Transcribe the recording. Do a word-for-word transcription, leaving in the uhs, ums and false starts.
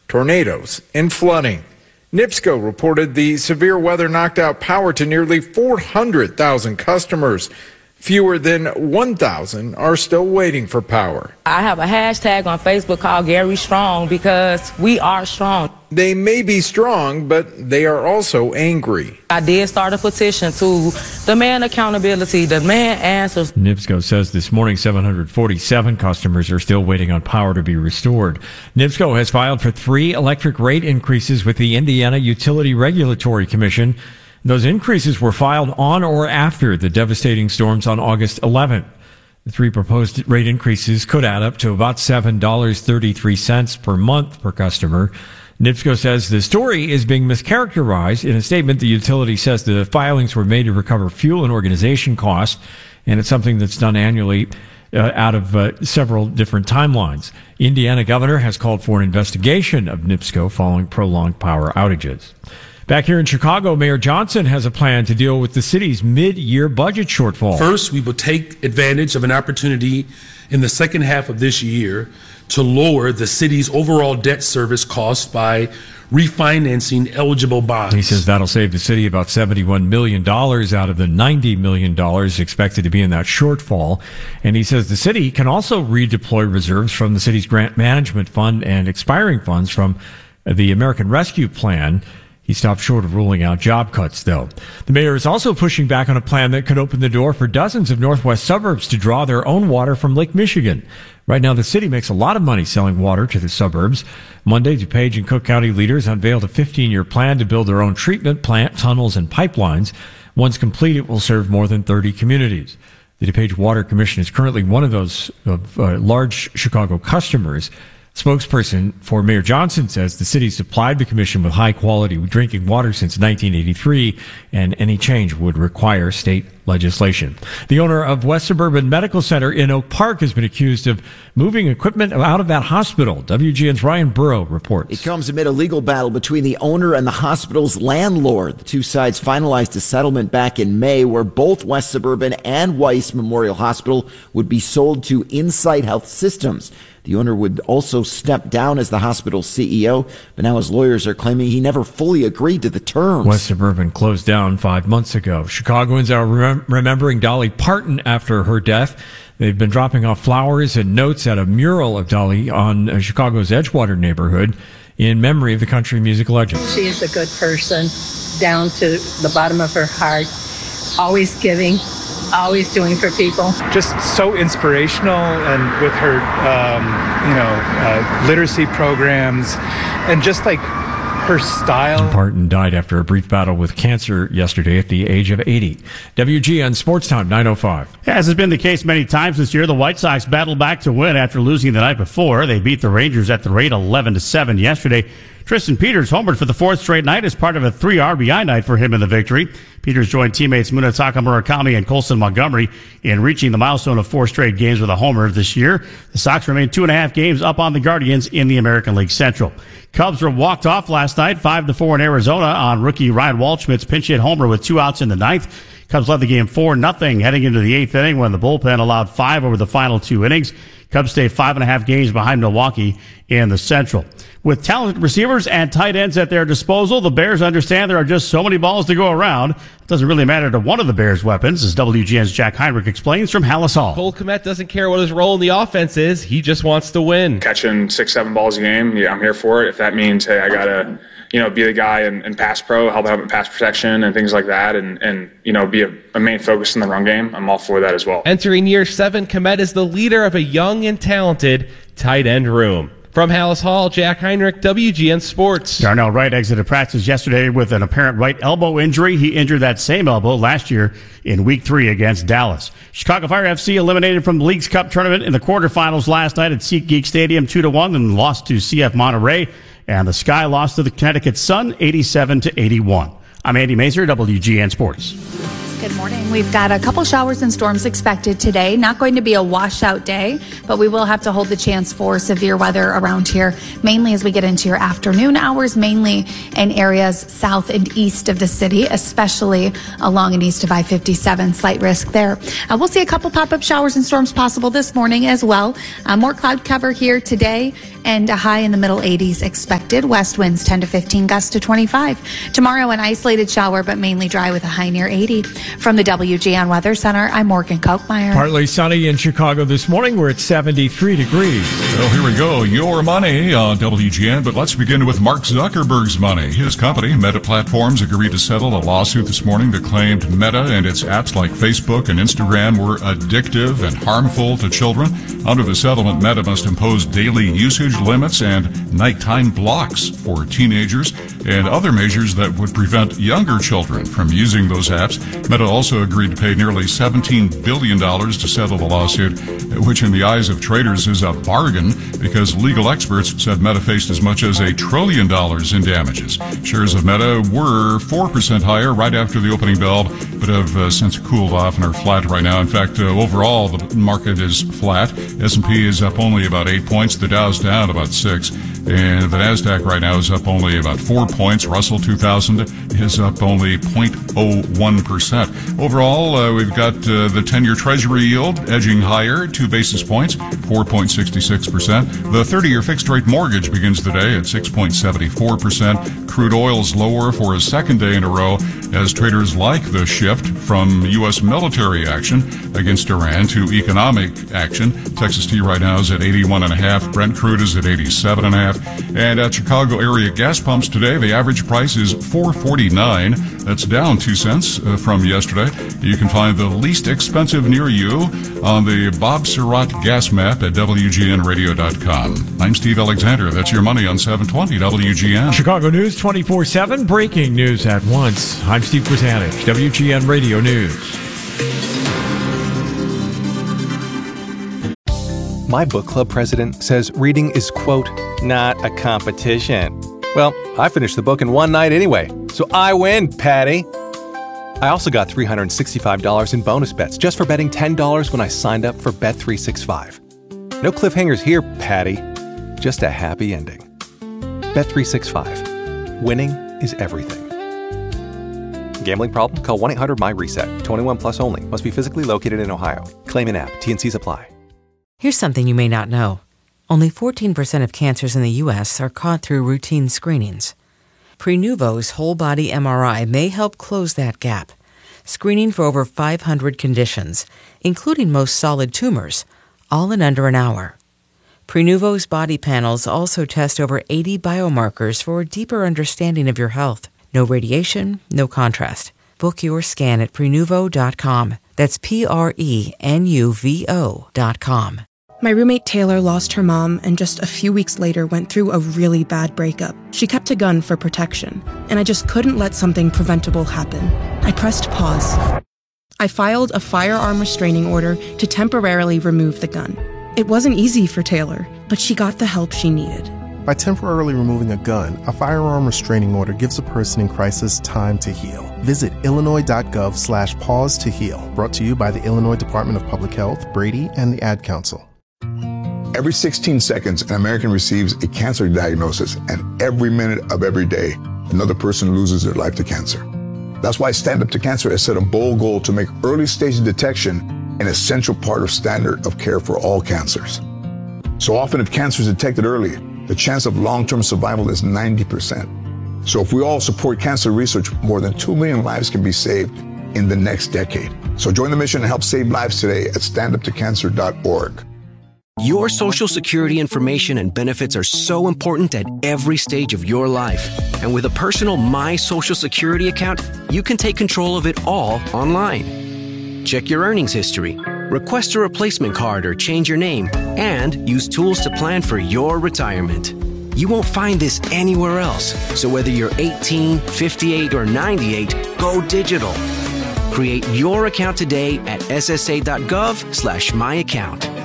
tornadoes, and flooding. NIPSCO reported the severe weather knocked out power to nearly four hundred thousand customers. Fewer than one thousand are still waiting for power. I have a hashtag on Facebook called Gary Strong because we are strong. They may be strong, but they are also angry. I did start a petition to demand accountability, demand answers. NIPSCO says this morning seven hundred forty-seven customers are still waiting on power to be restored. NIPSCO has filed for three electric rate increases with the Indiana Utility Regulatory Commission. Those increases were filed on or after the devastating storms on August eleventh. The three proposed rate increases could add up to about seven dollars and thirty-three cents per month per customer. NIPSCO says the story is being mischaracterized. In a statement, the utility says the filings were made to recover fuel and organization costs, and it's something that's done annually uh, out of uh, several different timelines. Indiana governor has called for an investigation of NIPSCO following prolonged power outages. Back here in Chicago, Mayor Johnson has a plan to deal with the city's mid-year budget shortfall. First, we will take advantage of an opportunity in the second half of this year to lower the city's overall debt service cost by refinancing eligible bonds. He says that'll save the city about seventy-one million dollars out of the ninety million dollars expected to be in that shortfall. And he says the city can also redeploy reserves from the city's grant management fund and expiring funds from the American Rescue Plan. He stopped short of ruling out job cuts, though. The mayor is also pushing back on a plan that could open the door for dozens of northwest suburbs to draw their own water from Lake Michigan. Right now, the city makes a lot of money selling water to the suburbs. Monday, DuPage and Cook County leaders unveiled a fifteen-year plan to build their own treatment plant, tunnels, and pipelines. Once complete, it will serve more than thirty communities. The DuPage Water Commission is currently one of those of, uh, large Chicago customers. Spokesperson for Mayor Johnson says the city supplied the commission with high-quality drinking water since nineteen eighty-three, and any change would require state legislation. The owner of West Suburban Medical Center in Oak Park has been accused of moving equipment out of that hospital. W G N's Ryan Burrow reports. It comes amid a legal battle between the owner and the hospital's landlord. The two sides finalized a settlement back in May where both West Suburban and Weiss Memorial Hospital would be sold to Insight Health Systems. The owner would also step down as the hospital's C E O, but now his lawyers are claiming he never fully agreed to the terms. West Suburban closed down five months ago. Chicagoans are rem- remembering Dolly Parton after her death. They've been dropping off flowers and notes at a mural of Dolly on uh, Chicago's Edgewater neighborhood in memory of the country music legend. She is a good person, down to the bottom of her heart, always giving, always doing for people. Just so inspirational, and with her, um, you know, uh, literacy programs, and just like her style. Parton died after a brief battle with cancer yesterday at the age of eighty. W G N Sports Time, nine oh five. As has been the case many times this year, the White Sox battled back to win after losing the night before. They beat the Rangers at the rate eleven to seven yesterday. Tristan Peters homered for the fourth straight night as part of a three R B I night for him in the victory. Peters joined teammates Munetaka Murakami and Colson Montgomery in reaching the milestone of four straight games with a homer this year. The Sox remain two and a half games up on the Guardians in the American League Central. Cubs were walked off last night, five to four in Arizona on rookie Ryan Waldschmidt's pinch hit homer with two outs in the ninth. Cubs led the game four nothing heading into the eighth inning when the bullpen allowed five over the final two innings. Cubs stay five and a half games behind Milwaukee in the Central. With talented receivers and tight ends at their disposal, the Bears understand there are just so many balls to go around. It doesn't really matter to one of the Bears' weapons, as W G N's Jack Heinrich explains from Hallis Hall. Cole Kmet doesn't care what his role in the offense is. He just wants to win. Catching six, seven balls a game, yeah, I'm here for it. If that means, hey, I got to, you know, be the guy in, in pass pro, help out in pass protection and things like that, and, and you know, be a, a main focus in the run game, I'm all for that as well. Entering year seven, Kmet is the leader of a young and talented tight end room. From Hallis Hall, Jack Heinrich, W G N Sports. Darnell Wright exited practice yesterday with an apparent right elbow injury. He injured that same elbow last year in week three against Dallas. Chicago Fire F C eliminated from the League's Cup tournament in the quarterfinals last night at SeatGeek Stadium two to one and lost to C F Monterey. And the Sky lost to the Connecticut Sun eighty-seven to eighty-one. I'm Andy Mazer, W G N Sports. Good morning. We've got a couple showers and storms expected today. Not going to be a washout day, but we will have to hold the chance for severe weather around here, mainly as we get into your afternoon hours, mainly in areas south and east of the city, especially along and east of I fifty-seven. Slight risk there. Uh, we'll see a couple pop-up showers and storms possible this morning as well. Uh, more cloud cover here today and a high in the middle eighties expected. West winds ten to fifteen, gusts to twenty-five. Tomorrow, an isolated shower, but mainly dry with a high near eighty. From the W G N Weather Center, I'm Morgan Kochmeyer. Partly sunny in Chicago this morning. We're at seventy-three degrees. Well, here we go. Your money on W G N, but let's begin with Mark Zuckerberg's money. His company, Meta Platforms, agreed to settle a lawsuit this morning that claimed Meta and its apps like Facebook and Instagram were addictive and harmful to children. Under the settlement, Meta must impose daily usage limits and nighttime blocks for teenagers and other measures that would prevent younger children from using those apps. Meta also agreed to pay nearly seventeen billion dollars to settle the lawsuit, which in the eyes of traders is a bargain because legal experts said Meta faced as much as a trillion dollars in damages. Shares of Meta were four percent higher right after the opening bell, but have uh, since cooled off and are flat right now. In fact, uh, overall, the market is flat. S and P is up only about eight points. The Dow's down about six. And the NASDAQ right now is up only about four points. Russell two thousand is up only zero point zero one percent. Overall, uh, we've got uh, the ten-year Treasury yield edging higher, two basis points, four point six six percent. The thirty-year fixed-rate mortgage begins the day at six point seven four percent. Crude oil's lower for a second day in a row as traders like the shift from U S military action against Iran to economic action. Texas T right now is at eighty-one point five. Brent crude is at eighty-seven point five. And at Chicago area gas pumps today, the average price is four forty-nine. That's down two cents uh, from yesterday. You can find the least expensive near you on the Bob Surratt gas map at W G N radio dot com. I'm Steve Alexander. That's your money on seven twenty W G N. Chicago News twenty-four seven, breaking news at once. I'm Steve Krasanik, W G N Radio News. My book club president says reading is, quote, not a competition. Well, I finished the book in one night anyway, so I win, Patty. I also got three hundred sixty-five dollars in bonus bets just for betting ten dollars when I signed up for Bet three sixty-five. No cliffhangers here, Patty. Just a happy ending. Bet three sixty-five. Winning is everything. Gambling problem? Call one eight hundred my reset. twenty-one plus only. Must be physically located in Ohio. Claim in app. T and C's apply. Here's something you may not know. Only fourteen percent of cancers in the U S are caught through routine screenings. Prenuvo's whole-body M R I may help close that gap, screening for over five hundred conditions, including most solid tumors, all in under an hour. Prenuvo's body panels also test over eighty biomarkers for a deeper understanding of your health. No radiation, no contrast. Book your scan at Prenuvo dot com. That's P R E N U V O dot com. My roommate Taylor lost her mom and just a few weeks later went through a really bad breakup. She kept a gun for protection, and I just couldn't let something preventable happen. I pressed pause. I filed a firearm restraining order to temporarily remove the gun. It wasn't easy for Taylor, but she got the help she needed. By temporarily removing a gun, a firearm restraining order gives a person in crisis time to heal. Visit illinois.gov slash pause to heal. Brought to you by the Illinois Department of Public Health, Brady, and the Ad Council. Every sixteen seconds, an American receives a cancer diagnosis, and every minute of every day, another person loses their life to cancer. That's why Stand Up to Cancer has set a bold goal to make early stage detection an essential part of standard of care for all cancers. So often, if cancer is detected early, the chance of long-term survival is ninety percent. So if we all support cancer research, more than two million lives can be saved in the next decade. So join the mission and help save lives today at stand up to cancer dot org. Your Social Security information and benefits are so important at every stage of your life. And with a personal My Social Security account, you can take control of it all online. Check your earnings history, request a replacement card or change your name, and use tools to plan for your retirement. You won't find this anywhere else. So whether you're eighteen, fifty-eight, or ninety-eight, go digital. Create your account today at ssa dot gov slash my account.